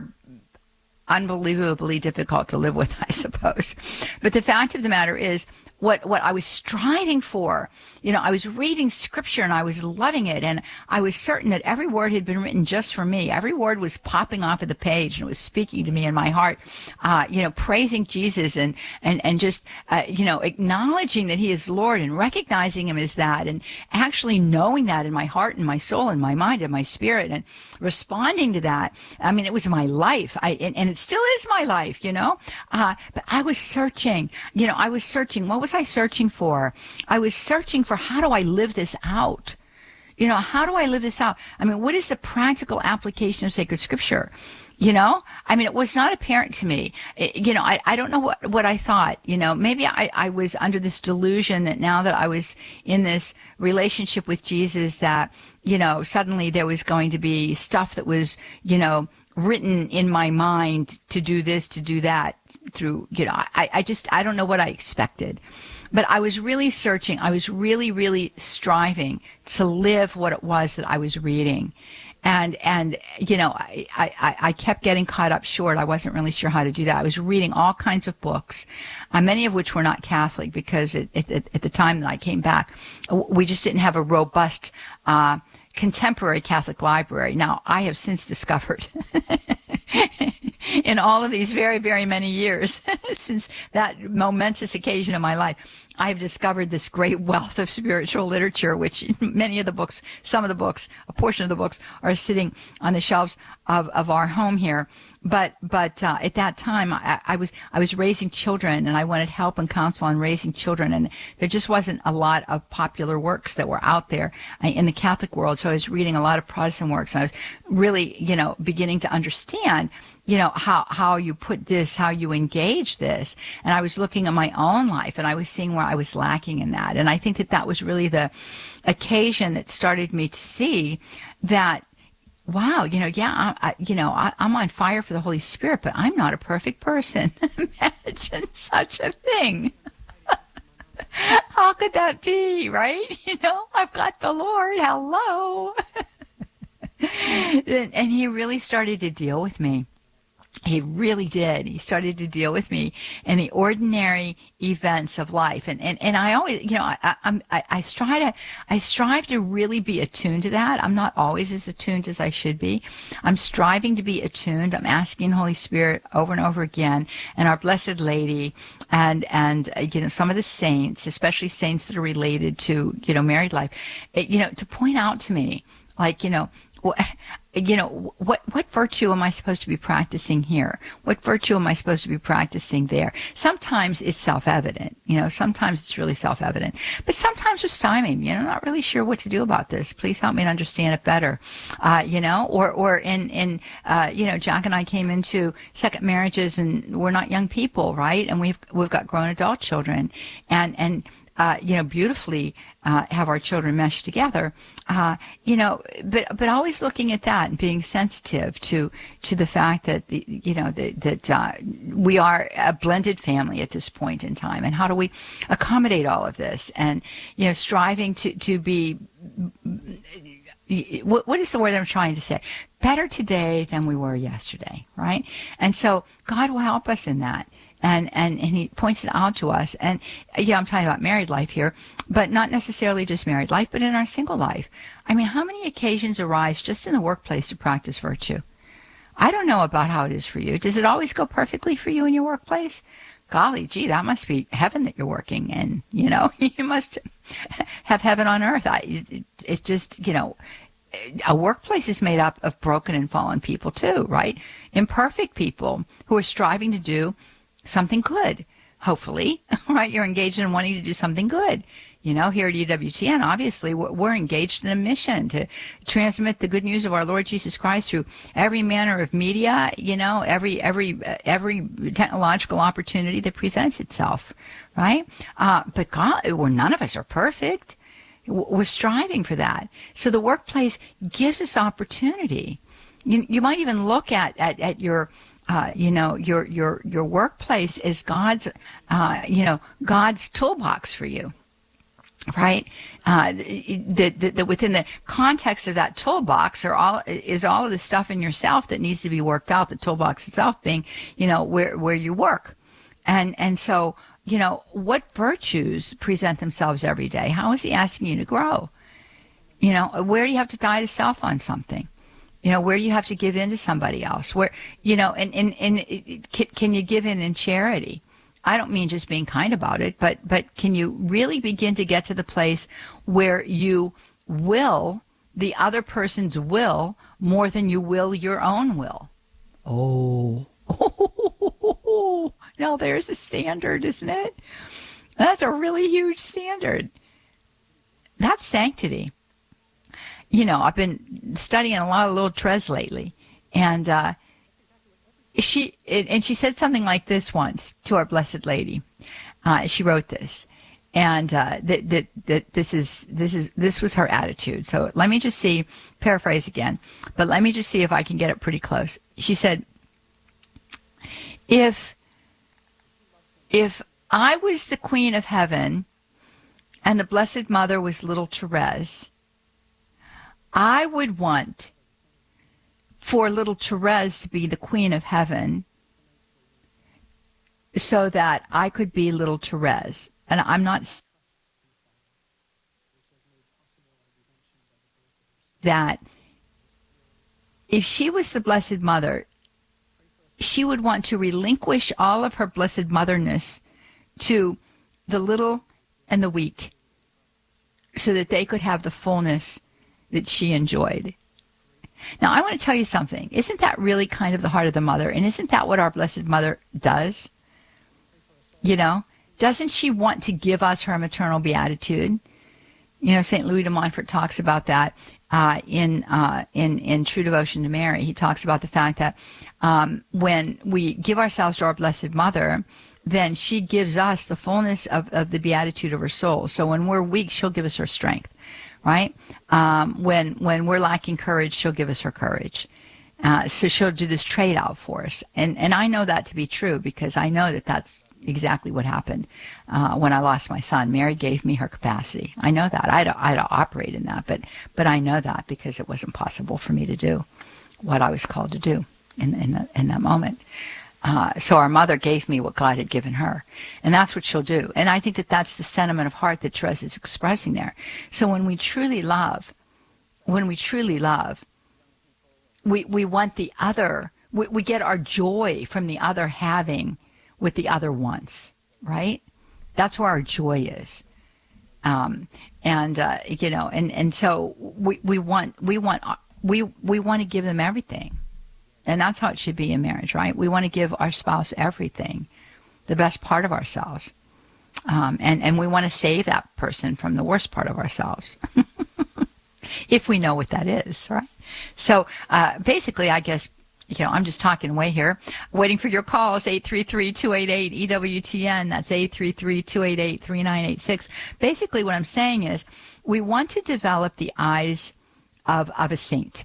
unbelievably difficult to live with, I suppose. But the fact of the matter is, what what I was striving for, you know, I was reading Scripture and I was loving it, and I was certain that every word had been written just for me. Every word was popping off of the page and it was speaking to me in my heart, uh, you know, praising Jesus and and and just uh, you know, acknowledging that He is Lord and recognizing Him as that, and actually knowing that in my heart and my soul and my mind and my spirit, and responding to that. I mean, it was my life, I and, and it still is my life, you know. Uh, but I was searching, you know, I was searching. What was was I searching for? I was searching for, how do I live this out? You know, how do I live this out? I mean, what is the practical application of sacred scripture? You know, I mean, it was not apparent to me. It, you know, I, I don't know what, what I thought. You know, maybe I, I was under this delusion that now that I was in this relationship with Jesus, that, you know, suddenly there was going to be stuff that was, you know, written in my mind to do this, to do that through, you know, I, I just, I don't know what I expected. But I was really searching. I was really, really striving to live what it was that I was reading. And, and you know, I, I, I kept getting caught up short. I wasn't really sure how to do that. I was reading all kinds of books, uh, many of which were not Catholic, because it, it, at the time that I came back, we just didn't have a robust uh, contemporary Catholic library. Now, I have since discovered in all of these very, very many years since that momentous occasion in my life, I've discovered this great wealth of spiritual literature, which many of the books, some of the books, a portion of the books are sitting on the shelves of, of our home here. But, but, uh, at that time, I, I was, I was raising children, and I wanted help and counsel on raising children. And there just wasn't a lot of popular works that were out there in the Catholic world. So I was reading a lot of Protestant works, and I was really, you know, beginning to understand, you know, how, how you put this, how you engage this. And I was looking at my own life, and I was seeing where I was lacking in that. And I think that that was really the occasion that started me to see that, wow, you know, yeah, I, I, you know, I, I'm on fire for the Holy Spirit, but I'm not a perfect person. Imagine such a thing. How could that be, right? You know, I've got the Lord. Hello. and, and he really started to deal with me. He really did. He started to deal with me in the ordinary events of life, and and, and I always, you know, I, I'm I, I strive to I strive to really be attuned to that. I'm not always as attuned as I should be. I'm striving to be attuned. I'm asking the Holy Spirit over and over again, and our Blessed Lady, and and uh, you know, some of the saints, especially saints that are related to, you know, married life, it, you know, to point out to me, like, you know, you know, what, what virtue am I supposed to be practicing here? What virtue am I supposed to be practicing there? Sometimes it's self-evident, you know, sometimes it's really self-evident, but sometimes we're stymied, you know, not really sure what to do about this. Please help me to understand it better. Uh, you know, or, or in, in, uh, you know, Jack and I came into second marriages, and we're not young people, right? And we've, we've got grown adult children, and, and, Uh, you know, beautifully uh, have our children mesh together, uh, you know, but but always looking at that and being sensitive to to the fact that, the, you know, that, that uh, we are a blended family at this point in time, and how do we accommodate all of this, and, you know, striving to, to be, what, what is the word that I'm trying to say? Better today than we were yesterday, right? And so God will help us in that. And, and, and he points it out to us. And, yeah, I'm talking about married life here, but not necessarily just married life, but in our single life. I mean, how many occasions arise just in the workplace to practice virtue? I don't know about how it is for you. Does it always go perfectly for you in your workplace? Golly, gee, that must be heaven that you're working in. You know, you must have heaven on earth. I, it, it's just, you know, a workplace is made up of broken and fallen people too, right? Imperfect people who are striving to do something good, hopefully, right? You're engaged in wanting to do something good. You know, here at E W T N, obviously, we're engaged in a mission to transmit the good news of our Lord Jesus Christ through every manner of media, you know, every every every technological opportunity that presents itself, right? Uh, but God, well, none of us are perfect. We're striving for that. So the workplace gives us opportunity. You, you might even look at, at, at your Uh, you know, your your your workplace is God's, uh, you know, God's toolbox for you, right? Uh, that the, the, within the context of that toolbox are all is all of the stuff in yourself that needs to be worked out. The toolbox itself being, you know, where where you work, and and so, you know, what virtues present themselves every day? How is He asking you to grow? You know, where do you have to die to self on something? You know, where do you have to give in to somebody else? Where, you know, and, and, and can you give in in charity? I don't mean just being kind about it, but, but can you really begin to get to the place where you will the other person's will more than you will your own will? Oh, now there's a standard, isn't it? That's a really huge standard. That's sanctity. You know, I've been studying a lot of Little Therese lately, and uh, she and she said something like this once to Our Blessed Lady. Uh, she wrote this, and uh, that that that this is this is this was her attitude. So let me just see, paraphrase again, but let me just see if I can get it pretty close. She said, "If if I was the Queen of Heaven, and the Blessed Mother was Little Therese, I would want for Little Therese to be the Queen of Heaven so that I could be Little Therese." And I'm not that if she was the Blessed Mother, she would want to relinquish all of her Blessed Motherness to the little and the weak so that they could have the fullness that she enjoyed. Now, I want to tell you something. Isn't that really kind of the heart of the mother? And isn't that what our Blessed Mother does? You know, doesn't she want to give us her maternal beatitude? You know, Saint Louis de Montfort talks about that uh, in, uh, in in True Devotion to Mary. He talks about the fact that um, when we give ourselves to our Blessed Mother, then she gives us the fullness of, of the beatitude of her soul. So when we're weak, she'll give us her strength, right? Um, when when we're lacking courage, she'll give us her courage. Uh, so she'll do this trade-out for us. And, and I know that to be true because I know that that's exactly what happened uh, when I lost my son. Mary gave me her capacity. I know that. I had to, I had to operate in that, but but I know that because it wasn't possible for me to do what I was called to do in in, the, in that moment. Uh, so our mother gave me what God had given her, and that's what she'll do. And I think that that's the sentiment of heart that Therese is expressing there. So when we truly love, when we truly love, we we want the other. We, we get our joy from the other having with the other wants, right? That's where our joy is. Um, and, uh, you know, and, and so we, we want, we want, we, we want to give them everything. And that's how it should be in marriage, right? We want to give our spouse everything, the best part of ourselves. Um, and, and we want to save that person from the worst part of ourselves. If we know what that is, right? So, uh, basically, I guess, you know, I'm just talking away here. Waiting for your calls, eight three three, two eight eight, E W T N. That's eight three three, two eight eight, three nine eight six. Basically, what I'm saying is we want to develop the eyes of, of a saint.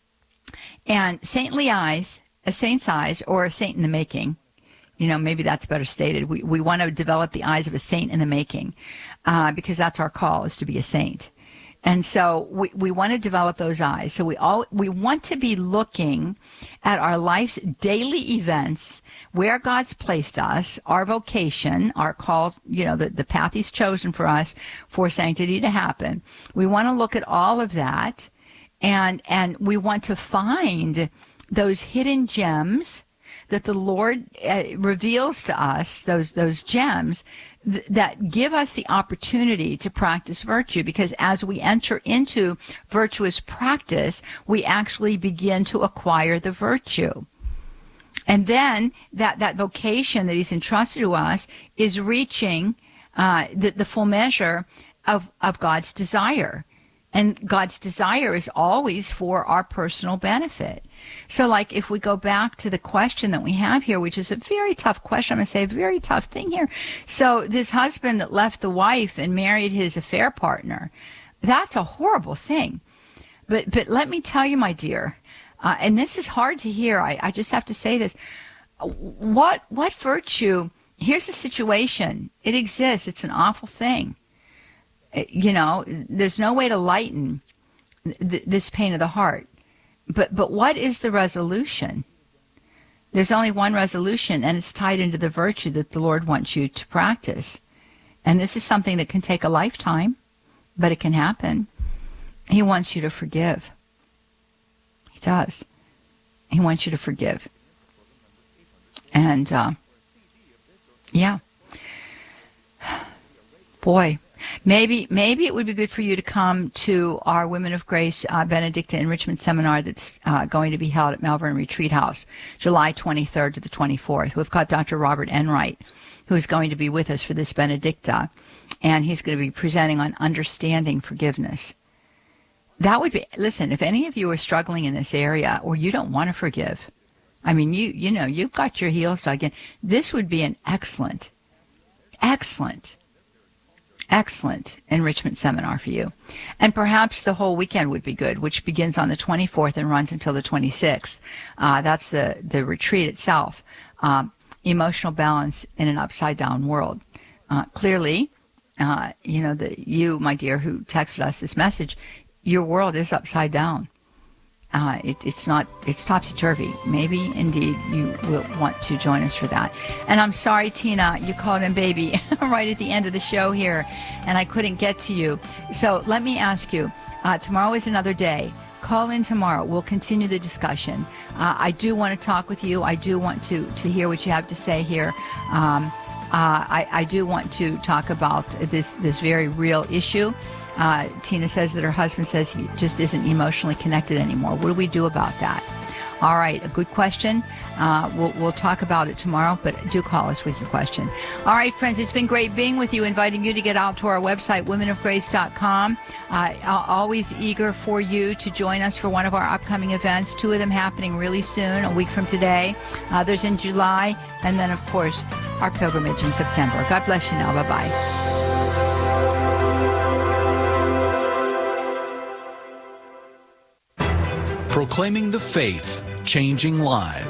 And saintly eyes, a saint's eyes, or a saint in the making, you know, maybe that's better stated. We, we want to develop the eyes of a saint in the making uh, because that's our call, is to be a saint. And so we, we want to develop those eyes. So we all we want to be looking at our life's daily events, where God's placed us, our vocation, our call, you know, the, the path he's chosen for us for sanctity to happen. We want to look at all of that, and and we want to find those hidden gems that the Lord uh, reveals to us, those those gems th- that give us the opportunity to practice virtue, because as we enter into virtuous practice, we actually begin to acquire the virtue. And then that, that vocation that he's entrusted to us is reaching uh, the, the full measure of, of God's desire. And God's desire is always for our personal benefit. So, like, if we go back to the question that we have here, which is a very tough question, I'm going to say a very tough thing here. So this husband that left the wife and married his affair partner, that's a horrible thing. But but let me tell you, my dear, uh, and this is hard to hear. I, I just have to say this. What what virtue? Here's the situation. It exists. It's an awful thing. You know, there's no way to lighten th- this pain of the heart. But but what is the resolution? There's only one resolution, and it's tied into the virtue that the Lord wants you to practice. And this is something that can take a lifetime, but it can happen. He wants you to forgive. He does. He wants you to forgive. And, uh, yeah. Boy. Maybe maybe it would be good for you to come to our Women of Grace uh, Benedictine Enrichment Seminar that's uh, going to be held at Malvern Retreat House, July twenty-third to the twenty-fourth. We've got Doctor Robert Enright who's going to be with us for this Benedicta, and he's going to be presenting on understanding forgiveness. That would be, listen, if any of you are struggling in this area or you don't want to forgive, I mean, you you know, you've got your heels dug in, this would be an excellent, excellent, excellent enrichment seminar for you. And perhaps the whole weekend would be good, which begins on the twenty-fourth and runs until the twenty-sixth. Uh, that's the, the retreat itself. Um, emotional balance in an upside-down world. Uh, clearly, uh, you know, the, you, my dear, who texted us this message, your world is upside down. Uh, it, it's not, it's topsy-turvy. Maybe, indeed, you will want to join us for that. And I'm sorry, Tina, you called in baby right at the end of the show here, and I couldn't get to you. So let me ask you, uh, tomorrow is another day. Call in tomorrow. We'll continue the discussion. Uh, I do want to talk with you. I do want to, to hear what you have to say here. Um, uh, I, I do want to talk about this, this very real issue. Uh, Tina says that her husband says he just isn't emotionally connected anymore. What do we do about that? All right, a good question. Uh, we'll, we'll talk about it tomorrow, but do call us with your question. All right, friends, it's been great being with you, inviting you to get out to our website, women of grace dot com. Uh, always eager for you to join us for one of our upcoming events, two of them happening really soon, a week from today, others in July, and then, of course, our pilgrimage in September. God bless you now. Bye-bye. Proclaiming the faith, changing lives.